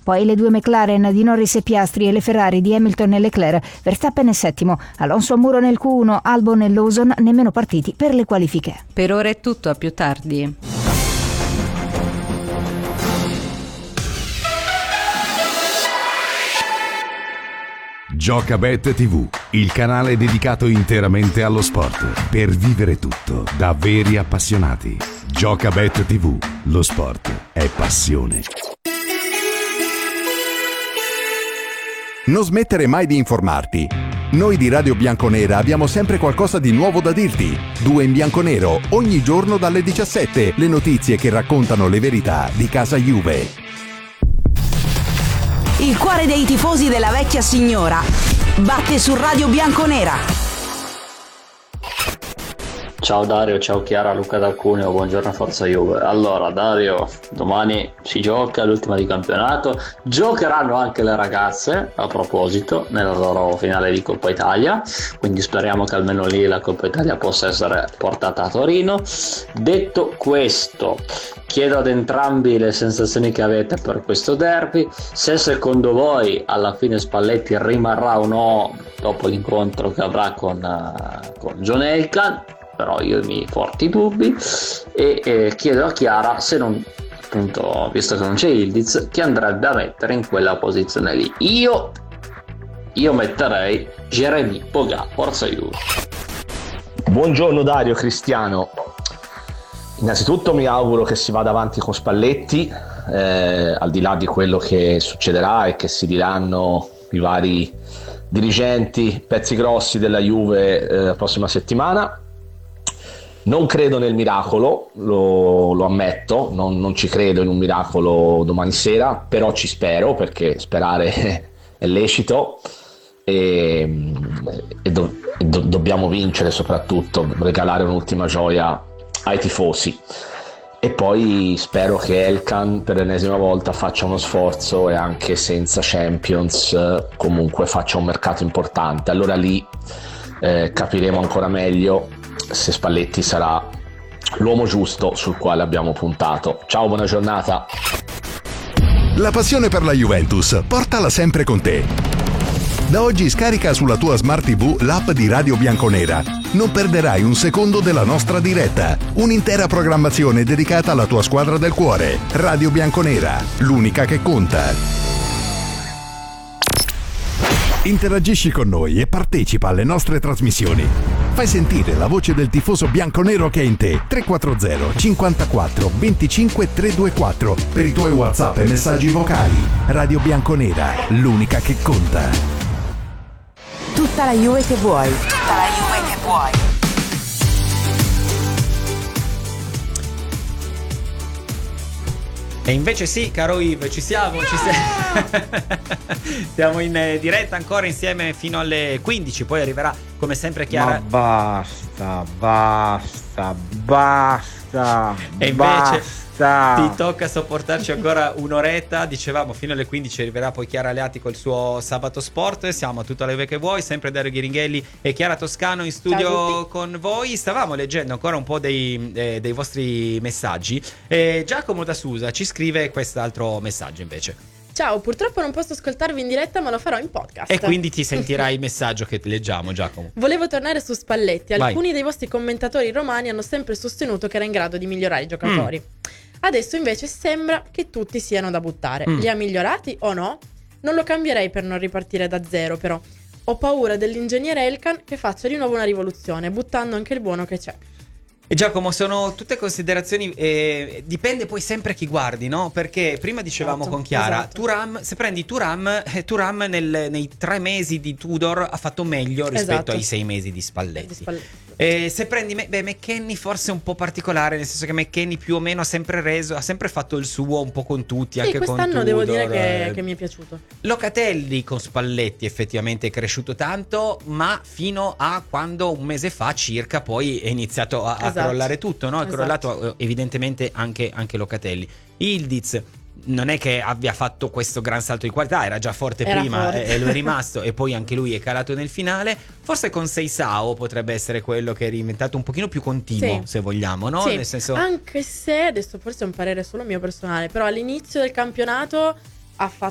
poi le 2 McLaren di Norris e Piastri e le Ferrari di Hamilton e Leclerc, Verstappen è settimo, Alonso a muro nel Q1, Albon e Lawson nemmeno partiti per le qualifiche. Per ora è tutto, a più tardi. Giocabet TV, il canale dedicato interamente allo sport, per vivere tutto da veri appassionati. Giocabet TV, lo sport è passione. Non smettere mai di informarti. Noi di Radio Bianconera abbiamo sempre qualcosa di nuovo da dirti. 2 in bianconero, ogni giorno dalle 17, le notizie che raccontano le verità di casa Juve. Il cuore dei tifosi della vecchia signora batte su Radio Bianconera. Ciao Dario, ciao Chiara, Luca da Cuneo, buongiorno Forza Juve. Allora Dario, domani si gioca l'ultima di campionato, giocheranno anche le ragazze a proposito nella loro finale di Coppa Italia, quindi speriamo che almeno lì la Coppa Italia possa essere portata a Torino. Detto questo, chiedo ad entrambi le sensazioni che avete per questo derby, se secondo voi alla fine Spalletti rimarrà o no dopo l'incontro che avrà con John Elkann, però io ho i miei forti dubbi, e chiedo a Chiara se non, appunto, visto che non c'è Ildiz, chi andrebbe a mettere in quella posizione lì. Io metterei Jeremy Pogà, Forza Juve. Buongiorno Dario, Cristiano. Innanzitutto mi auguro che si vada avanti con Spalletti, al di là di quello che succederà e che si diranno i vari dirigenti, pezzi grossi della Juve la prossima settimana. Non credo nel miracolo, lo ammetto, non ci credo in un miracolo domani sera, però ci spero, perché sperare è lecito e dobbiamo vincere, soprattutto regalare un'ultima gioia ai tifosi. E poi spero che Elkann per l'ennesima volta faccia uno sforzo e anche senza Champions comunque faccia un mercato importante. Allora lì capiremo ancora meglio se Spalletti sarà l'uomo giusto sul quale abbiamo puntato. Ciao, buona giornata. La passione per la Juventus, portala sempre con te. Da oggi scarica sulla tua Smart TV l'app di Radio Bianconera. Non perderai un secondo della nostra diretta. Un'intera programmazione dedicata alla tua squadra del cuore. Radio Bianconera, l'unica che conta. Interagisci con noi e partecipa alle nostre trasmissioni. Fai sentire la voce del tifoso bianconero che è in te. 340 54 25 324 per i tuoi WhatsApp e messaggi vocali. Radio Bianconera, l'unica che conta. Tutta la Juve che vuoi. Tutta la Juve che vuoi. E invece sì, caro Yves, ci siamo. Siamo in diretta ancora insieme fino alle 15, poi arriverà come sempre Chiara. Ma basta. E invece ti tocca sopportarci ancora un'oretta. Dicevamo fino alle 15 arriverà poi Chiara Aleati col suo Sabato Sport. Siamo a tutta la Juve che vuoi, sempre Dario Ghiringhelli e Chiara Toscano in studio con voi. Stavamo leggendo ancora un po' dei vostri messaggi. Giacomo da Susa ci scrive quest'altro messaggio invece. Ciao, purtroppo non posso ascoltarvi in diretta, ma lo farò in podcast. E quindi ti sentirai il messaggio che leggiamo, Giacomo. Volevo tornare su Spalletti. Alcuni Vai. dei vostri commentatori romani hanno sempre sostenuto che era in grado di migliorare i giocatori. Adesso invece sembra che tutti siano da buttare. Li ha migliorati o no? Non lo cambierei per non ripartire da zero, però. Ho paura dell'ingegnere Elkann che faccia di nuovo una rivoluzione, buttando anche il buono che c'è. E Giacomo, sono tutte considerazioni, dipende poi sempre chi guardi, no? Perché prima dicevamo con Chiara, Thuram, se prendi Thuram nei 3 mesi di Tudor ha fatto meglio rispetto ai 6 mesi di Spalletti. Se prendi McKennie forse è un po' particolare, nel senso che McKennie più o meno ha sempre fatto il suo un po' con tutti, anche con Tudor. Quest'anno devo dire che mi è piaciuto. Locatelli con Spalletti effettivamente è cresciuto tanto, ma fino a quando un mese fa circa poi è iniziato a crollare tutto, no? È crollato evidentemente anche Locatelli. Ildiz non è che abbia fatto questo gran salto di qualità, era già forte prima e lo è rimasto, e poi anche lui è calato nel finale. Forse con Seisao potrebbe essere quello che è diventato un pochino più continuo, se vogliamo, no? Sì. Nel senso, anche se adesso forse è un parere solo mio personale, però all'inizio del campionato